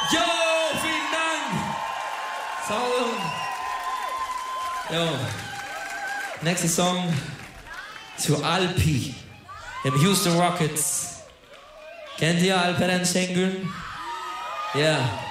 Jo, vielen Dank. Sound. Jo. Nächster Song zu Alpi im Houston Rockets. Kennt ihr Alperen Şengün? Ja.